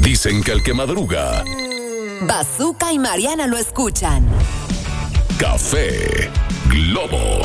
Dicen que el que madruga, Bazooka y Mariana lo escuchan. Café Globo.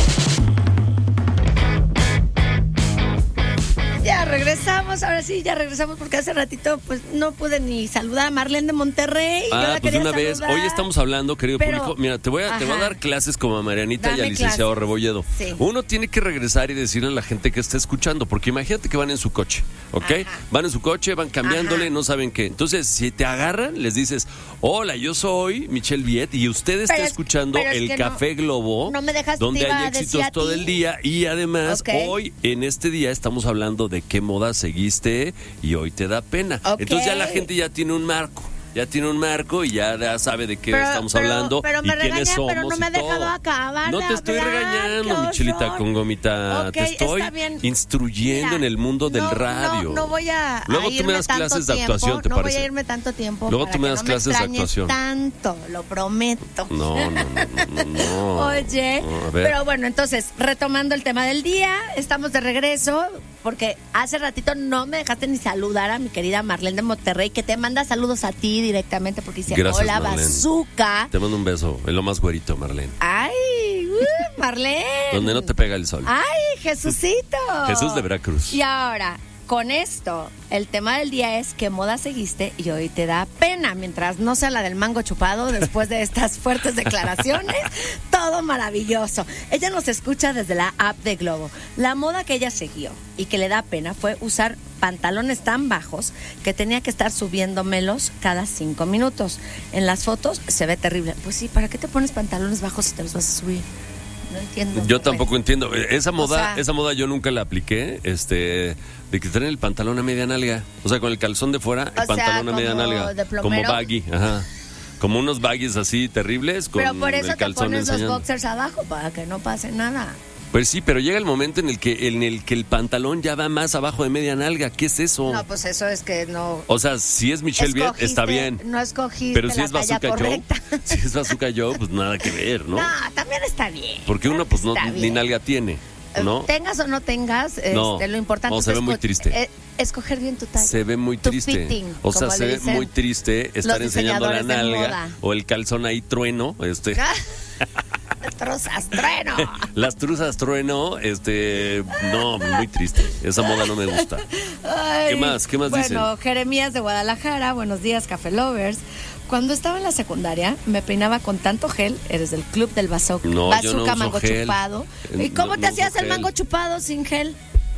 Ya regresamos, ahora sí, ya regresamos porque hace ratito pues no pude ni saludar a Marlene de Monterrey. Pues de una vez, hoy estamos hablando, querido público, mira, te voy a dar clases como a Marianita y al licenciado Rebolledo. Sí. Uno tiene que regresar y decirle a la gente que está escuchando, porque imagínate que van en su coche, ¿ok? Ajá. Van en su coche, van cambiándole, no saben qué. Entonces, si te agarran, les dices, hola, yo soy Michelle Viet y usted está escuchando el Café Globo, no me dejas, donde hay éxitos todo el día y además hoy, en este día, estamos hablando de qué moda seguiste y hoy te da pena. Entonces ya la gente ya tiene un marco. Ya tiene un marco y ya sabe de qué estamos hablando y quiénes somos. Pero no me ha dejado acabar. No te estoy regañando, Michelita con gomita. Te estoy instruyendo en el mundo del radio. No voy a Luego tú me das clases de actuación, ¿te parece? No voy a irme tanto tiempo. Luego tú me das clases de actuación. Tanto, lo prometo. No. Oye, pero bueno, entonces, retomando el tema del día, estamos de regreso. Porque hace ratito no me dejaste ni saludar a mi querida Marlene de Monterrey, que te manda saludos a ti directamente porque dice, gracias, hola, Marlene. Bazooka. Te mando un beso, es lo más güerito, Marlene. Ay, Marlene. Donde no te pega el sol. Ay, Jesucito. Jesús de Veracruz. Y ahora, con esto, el tema del día es qué moda seguiste y hoy te da pena, mientras no sea la del mango chupado después de estas fuertes declaraciones, todo maravilloso. Ella nos escucha desde la app de Globo. La moda que ella siguió y que le da pena fue usar pantalones tan bajos que tenía que estar subiéndomelos cada 5 minutos. En las fotos se ve terrible. Pues sí, ¿para qué te pones pantalones bajos si te los vas a subir? No entiendo. Yo tampoco entiendo. Esa moda yo nunca la apliqué, de que traen el pantalón a media nalga. O sea, con el calzón de fuera, el pantalón a media nalga. Como baggy, ajá. Como unos baggies así terribles con el calzón. Pero por eso te pones enseñando los boxers abajo, para que no pase nada. Pues sí, pero llega el momento en el que el pantalón ya va más abajo de media nalga. ¿Qué es eso? No, pues eso es que no. O sea, si es Michelle Viet, está bien. No escogiste pero si la es Bazooka Joe, si es Bazooka Joe, pues nada que ver, ¿no? No, también está bien. Porque uno pues no ni nalga tiene, ¿no? Tengas o no tengas, lo importante se ve muy triste. Escoger bien tu talla. Se ve muy triste. Fitting, o sea, se ve muy triste estar enseñando la nalga o el calzón ahí trueno, Truzas trueno. Las truzas trueno, no, muy triste. Esa moda no me gusta. Ay, ¿Qué más dicen? Bueno, Jeremías de Guadalajara, buenos días, Café Lovers. Cuando estaba en la secundaria, me peinaba con tanto gel. Eres del club del Bazooka. No, Bazooka, no mango gel. chupado. ¿Y cómo te hacías el mango chupado sin gel?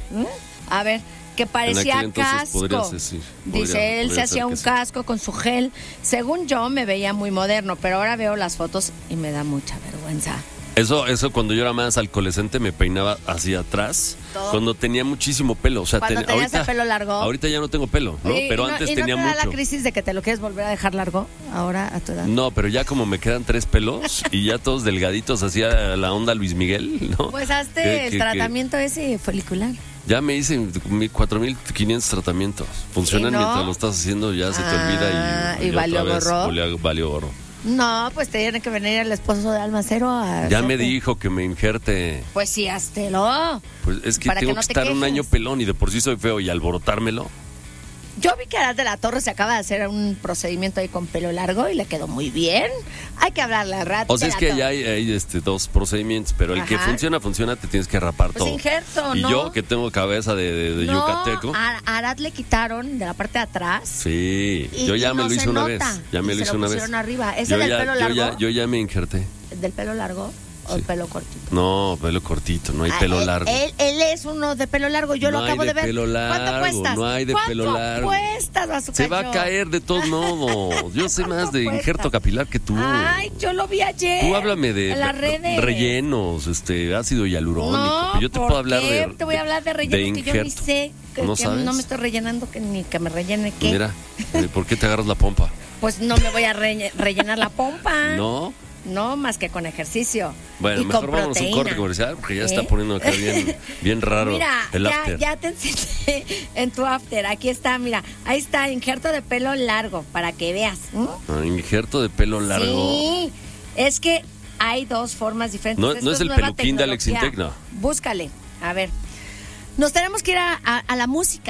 A ver, que parecía casco. Dice él, se hacía un casco con su gel. Según yo, me veía muy moderno, pero ahora veo las fotos y me da mucha vergüenza. Eso cuando yo era más alcoholescente me peinaba hacia atrás, cuando tenía muchísimo pelo. O sea, cuando tenías el pelo largo. Ahorita ya no tengo pelo, ¿no? Pero antes tenía mucho. ¿Y no te da la crisis de que te lo quieres volver a dejar largo ahora a tu edad? No, pero ya como me quedan 3 pelos y ya todos delgaditos, hacía la onda Luis Miguel, ¿no? Pues hazte el tratamiento ese folicular. Ya me hice 4,500 tratamientos. Funcionan mientras lo estás haciendo, ya se te olvida y valió gorro. Valió gorro. No, pues te tiene que venir el esposo de Almacero a... Ya me dijo que me injerte. Pues sí, háztelo. Pues es que tengo que estar un año pelón y de por sí soy feo y alborotármelo. Yo vi que Arad de la Torre se acaba de hacer un procedimiento ahí con pelo largo y le quedó muy bien. Hay que hablarle a Arad. O sea, es que ya hay 2 procedimients, pero el que funciona, te tienes que rapar todo. Injerto, y ¿no? yo que tengo cabeza de yucateco. A Arad le quitaron de la parte de atrás. Sí, yo ya me lo hice una vez. Ya me lo hice una vez. Arriba. ¿Ese del pelo largo? Yo ya me injerté. ¿Del pelo largo? ¿O pelo cortito? No, pelo cortito, no hay pelo largo. Él es uno de pelo largo, yo lo acabo de ver. Pelo largo, ¿Cuánto cuestas? No hay de pelo largo. ¿Cuánto cuestas, Bazooka? Se va a caer de todos modos. Yo sé más de injerto capilar que tú. Ay, yo lo vi ayer. Tú háblame de rellenos, ácido hialurónico. No, yo te puedo hablar de... Te voy a hablar de rellenos que yo ni sé. ¿No sabes? No me estoy rellenando, ni que me rellene qué. Mira, ¿por qué te agarras la pompa? Pues no me voy a rellenar la pompa. ¿No? No, más que con ejercicio. Bueno, y mejor con vámonos a un corte comercial porque ya está poniendo acá bien raro. Mira, el after. Ya te enseñé en tu after. Aquí está, mira. Ahí está, injerto de pelo largo, para que veas. Injerto de pelo largo. Sí, es que hay 2 formas diferentes. No es el peluquín de Alex Intec, no. Búscale, a ver. Nos tenemos que ir a la música.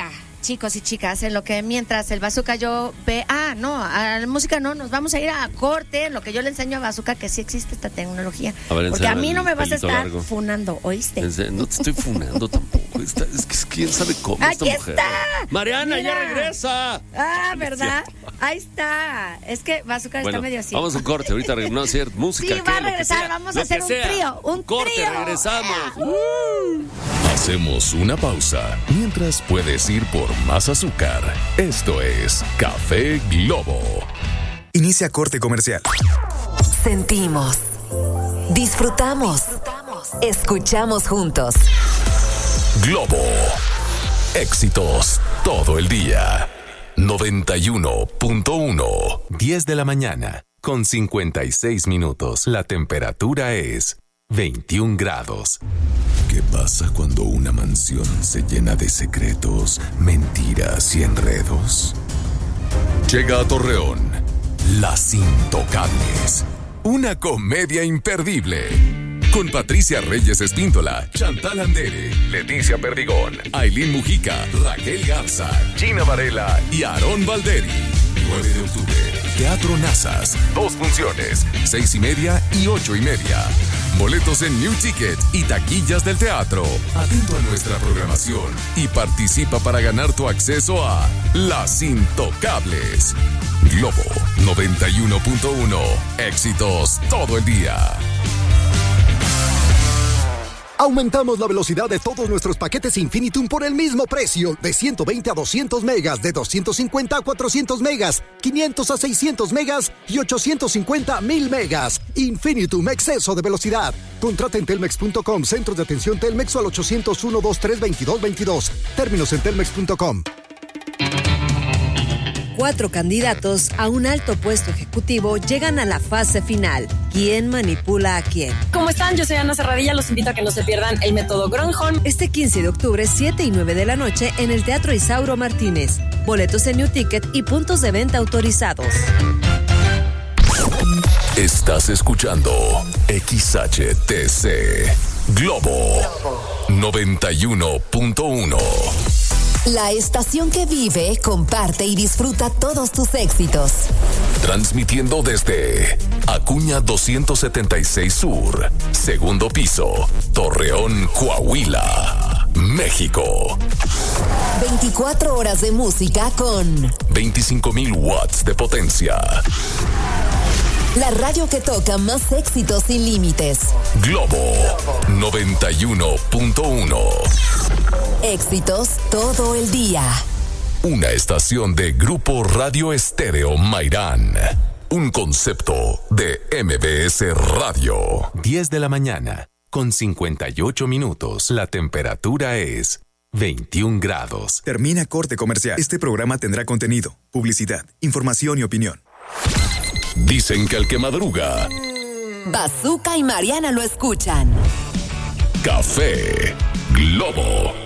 chicos y chicas, en lo que mientras el Bazooka yo ve... no, a la música no, nos vamos a ir a corte, en lo que yo le enseño a Bazooka que sí existe esta tecnología. Porque a mí no me vas a estar funando, ¿oíste? No te estoy funando tampoco. Es que quién sabe cómo esta mujer. Está. Mariana, ya regresa. ¿Verdad? Ahí está. Es que Bazooka está medio así. Vamos a un corte, ahorita no es cierto, música. Sí, va a regresar, vamos a hacer un trío. Un corte, trío. Regresamos. Hacemos una pausa mientras puedes ir por más azúcar. Esto es Café Globo. Inicia corte comercial. Sentimos, disfrutamos, escuchamos juntos. Globo. Éxitos todo el día. 91.1. 10 de la mañana, con 56 minutos. La temperatura es 21 grados. ¿Qué pasa cuando una mansión se llena de secretos, mentiras y enredos? Llega a Torreón, Las Intocables. Una comedia imperdible. Con Patricia Reyes Espíndola, Chantal Andere, Leticia Perdigón, Ailín Mujica, Raquel Garza, Gina Varela y Aarón Valderi. 9 de octubre, Teatro Nazas. 2 funciones, 6:30 y 8:30. Boletos en New Ticket y taquillas del teatro. Atento a nuestra programación y participa para ganar tu acceso a Las Intocables. Globo 91.1. Éxitos todo el día. Aumentamos la velocidad de todos nuestros paquetes Infinitum por el mismo precio, de 120 a 200 megas, de 250 a 400 megas, 500 a 600 megas y 850 a 1000 megas. Infinitum, exceso de velocidad. Contrata en telmex.com, centros de atención Telmex o al 801-23-2222. Términos en telmex.com. 4 candidatos a un alto puesto ejecutivo llegan a la fase final. ¿Quién manipula a quién? ¿Cómo están? Yo soy Ana Serradilla. Los invito a que no se pierdan el método Gronholm. Este 15 de octubre, 7 y 9 de la noche, en el Teatro Isauro Martínez. Boletos en New Ticket y puntos de venta autorizados. Estás escuchando XHTC Globo 91.1. La estación que vive, comparte y disfruta todos tus éxitos. Transmitiendo desde Acuña 276 Sur, segundo piso, Torreón, Coahuila, México. 24 horas de música con 25,000 watts de potencia. La radio que toca más éxitos sin límites. Globo 91.1. Éxitos todo el día. Una estación de Grupo Radio Estéreo Mairán. Un concepto de MBS Radio. 10 de la mañana, con 58 minutos. La temperatura es 21 grados. Termina corte comercial. Este programa tendrá contenido, publicidad, información y opinión. Dicen que el que madruga... Bazooka y Mariana lo escuchan. Café Globo.